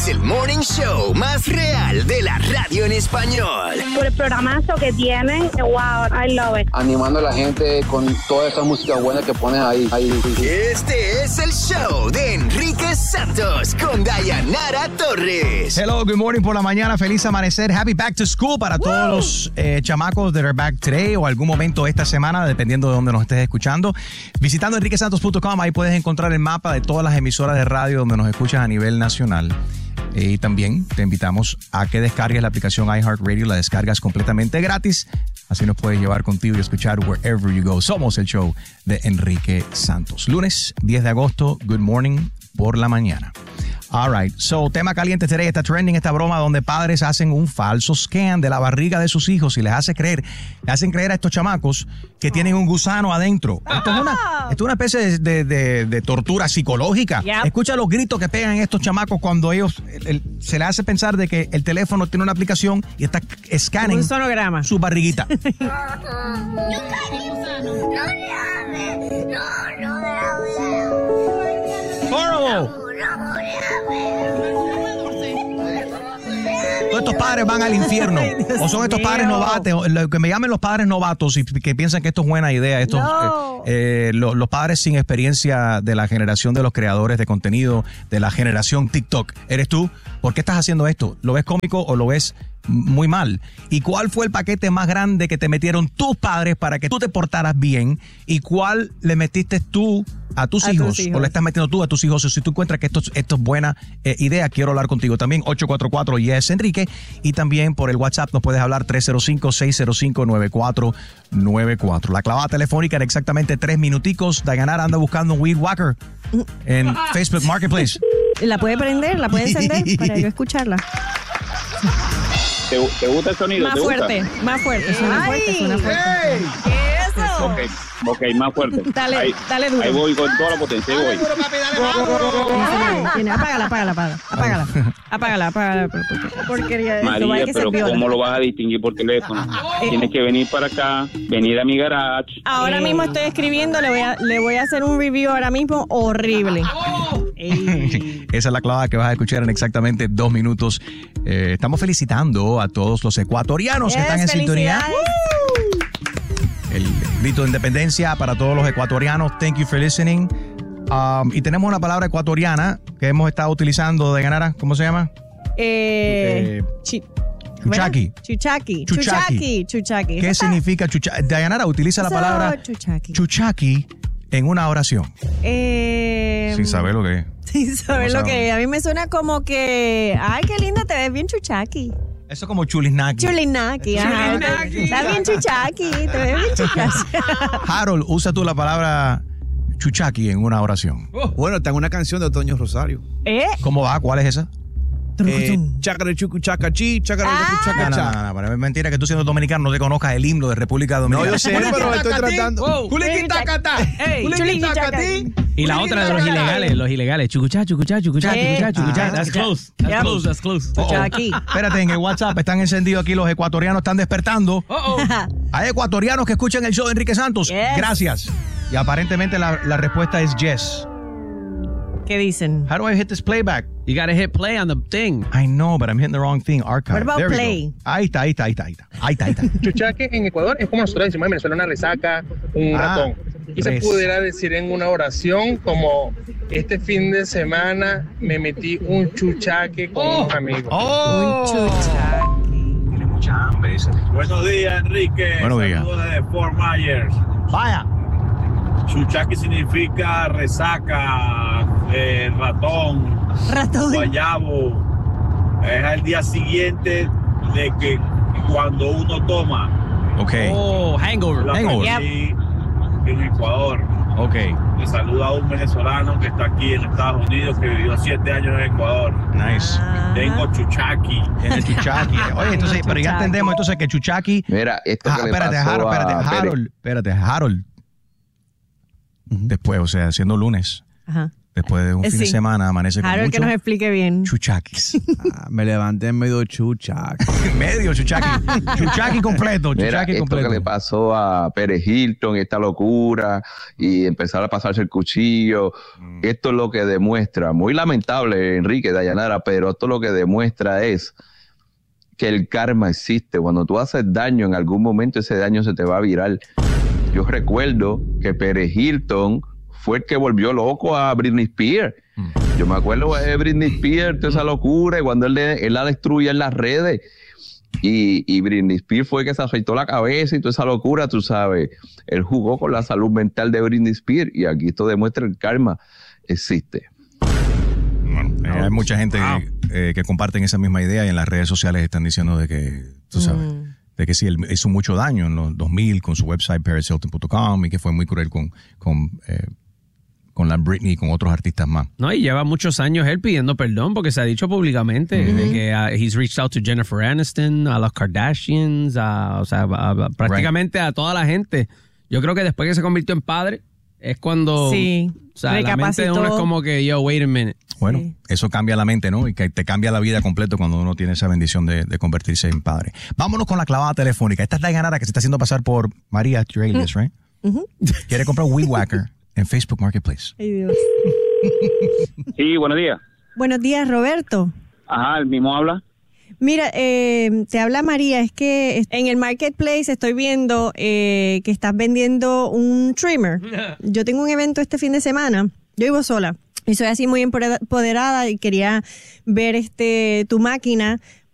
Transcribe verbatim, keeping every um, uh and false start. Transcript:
es el morning show más real de la radio en español. Por el programazo que tienen, wow, I love it. Animando a la gente con toda esa música buena que pones ahí. ahí. Este es el show de Enrique Santos con Dayanara Torres. Hello, good morning por la mañana, feliz amanecer, happy back to school para Woo. todos los eh, chamacos that are back today o algún momento esta semana, dependiendo de dónde nos estés escuchando. Visitando enrique santos punto com, ahí puedes encontrar el mapa de todas las emisoras de radio donde nos escuchas a nivel nacional. Y también te invitamos a que descargues la aplicación iHeartRadio, la descargas completamente gratis, así nos puedes llevar contigo y escuchar wherever you go. Somos el show de Enrique Santos. Lunes diez de agosto, good morning por la mañana. All right, so tema caliente today, está trending esta broma donde padres hacen un falso scan de la barriga de sus hijos y les hace creer, le hacen creer a estos chamacos que tienen un gusano adentro. Esto es una, esto es una especie de, de, de, de tortura psicológica. Yep. Escucha los gritos que pegan estos chamacos cuando ellos, el, el, se les hace pensar de que el teléfono tiene una aplicación y está scanning un sonograma. Su barriguita. No, no, Horrible. Todos estos padres van al infierno. O son estos padres novatos, lo que me llamen los padres novatos y que piensan que esto es buena idea. Estos, no. eh, eh, los, los padres sin experiencia de la generación de los creadores de contenido, de la generación TikTok. ¿Eres tú? ¿Por qué estás haciendo esto? ¿Lo ves cómico o lo ves muy mal? ¿Y cuál fue el paquete más grande que te metieron tus padres para que tú te portaras bien? ¿Y cuál le metiste tú a tus, a hijos, tus hijos? ¿O le estás metiendo tú a tus hijos? O si tú encuentras que esto, esto es buena eh, idea, quiero hablar contigo también. ocho cuatro cuatro yes Enrique. Y también por el WhatsApp nos puedes hablar tres cero cinco, seis cero cinco, nueve cuatro nueve cuatro. La clavada telefónica en exactamente tres minuticos. Dayanara anda buscando un weed whacker en Facebook Marketplace. ¿La puede prender? ¿La puede encender para yo escucharla? ¿Te, ¿Te gusta el sonido? Más ¿Te fuerte, gusta? más fuerte, suena Ay, fuerte, suena fuerte. Hey. ¿Qué es eso? Ok, ok, más fuerte. Dale, ahí, dale duro. Ahí voy con toda la potencia, ahí voy. Tiene, apágala, apágala, apágala, apágala, apágala, apágala. Porquería de eso. María, pero ¿cómo lo vas a distinguir por teléfono? Eh, Tienes que venir para acá, venir a mi garage. Ahora eh. mismo estoy escribiendo, le voy a, le voy a hacer un review ahora mismo horrible. Esa es la clavada que vas a escuchar en exactamente dos minutos. Eh, estamos felicitando a todos los ecuatorianos yes, que están en sintonía. El grito de independencia para todos los ecuatorianos. Thank you for listening. Um, y tenemos una palabra ecuatoriana que hemos estado utilizando de Ganara. ¿Cómo se llama? Eh, eh, chi- chuchaqui. Chuchaqui. Chuchaqui. Chuchaqui. ¿Qué significa chuchaqui? Dayanara utiliza la palabra chuchaqui. chuchaqui en una oración. Eh, sin saber lo que es. Sin saber lo que es. A mí me suena como que, ay, qué linda, te ves bien chuchaqui. Eso es como chulisnaki. Chulinaki, ajá. Está bien chuchaqui, te ves bien chuchaqui. Harold, usa tú la palabra chuchaqui en una oración. Oh. Bueno, tengo una canción de Otoño Rosario. ¿Eh? ¿Cómo va? ¿Cuál es esa? Eh, Chácara chucu chacachi, chácara chucu chacacha. No, no, no, no, es mentira que tú siendo dominicano no te conozcas el himno de República Dominicana. No, yo sé, pero estoy tratando. Y la otra de los ilegales, los ilegales. Chucuchá, chucuchá, chucuchá, chucuchá, chucuchá. That's close. That's close, that's close. Chuchaqui. Espérate, en el WhatsApp están encendidos aquí, los ecuatorianos están despertando. Hay ecuatorianos que escuchan el show de Enrique Santos. Yes. Gracias. Y aparentemente la, la respuesta es yes. ¿Qué dicen? How do I hit this playback? You gotta hit play on the thing. I know, but I'm hitting the wrong thing. Archive. What about There we play? go. Ahí está, ahí está, ahí está, ahí está. Ahí está, ahí está. Chuchaqui en Ecuador es como nosotros decimos en Venezuela, una resaca, un Ah, ratón. Y se res. pudiera decir en una oración como, este fin de semana me metí un chuchaque con Oh. unos amigos. Oh. Un chuchaqui. Tiene mucha hambre ese. Buenos días, Enrique. Buenos días. Saludos desde Fort Myers. Vaya. Chuchaqui significa resaca, eh, ratón, Ratón. guayabo. Es al día siguiente de que cuando uno toma. Ok. Oh, hangover. La Hangover. aprendí en Ecuador. Ok. Le saluda a un venezolano que está aquí en Estados Unidos, que vivió siete años en Ecuador. Nice. Tengo chuchaqui. Tiene chuchaqui. Oye, entonces, pero ya entendemos entonces que chuchaqui. Mira, esto Ah, que le espérate, pasó Harold, espérate, a Pérez. Harold, espérate, Harold. Después, o sea, siendo lunes, Ajá. después de un Eh, fin de sí. semana, amanece con Harold, que mucho nos explique bien. chuchaquis. Ah, me levanté en medio chuchac. Medio chuchaqui. Chuchaqui completo, Mira, chuchaqui esto completo. que le pasó a Pérez Hilton, esta locura, y empezar a pasarse el cuchillo, Mm. esto es lo que demuestra, muy lamentable, Enrique, Dayanara, pero esto lo que demuestra es que el karma existe. Cuando tú haces daño, en algún momento ese daño se te va a virar. Yo recuerdo que Pérez Hilton fue el que volvió loco a Britney Spears. Mm. Yo me acuerdo de Britney Spears, toda esa locura, y cuando él, le- él la destruye en las redes. Y, y Britney Spears fue que se afeitó la cabeza y toda esa locura, tú sabes. Él jugó con la salud mental de Britney Spears y aquí esto demuestra el karma existe. Bueno, eh, hay mucha gente eh, que comparten esa misma idea y en las redes sociales están diciendo de que, tú sabes, de que sí, él hizo mucho daño en los dos mil con su website paris hilton punto com y que fue muy cruel con, con, eh, con la Britney y con otros artistas más. No, y lleva muchos años él pidiendo perdón porque se ha dicho públicamente de que uh, he's reached out to Jennifer Aniston, a los Kardashians, a, o sea, a- a- prácticamente a toda la gente. Yo creo que después que se convirtió en padre es cuando Sí, o sea, la mente de uno es recapacitó. como que, yo, wait a minute. Bueno, Sí. eso cambia la mente, ¿no? Y que te cambia la vida completo cuando uno tiene esa bendición de, de convertirse en padre. Vámonos con la clavada telefónica. Esta es Dayanara que se está haciendo pasar por María Trailes, right? Quiere comprar Weed Whacker en Facebook Marketplace. Ay, Dios. Sí, buenos días. Buenos días, Roberto. Ajá, el mismo habla. Mira, eh, te habla María, es que en el Marketplace estoy viendo eh, que estás vendiendo un trimmer. Yo tengo un evento este fin de semana, yo vivo sola y soy así muy empoderada y quería ver este tu máquina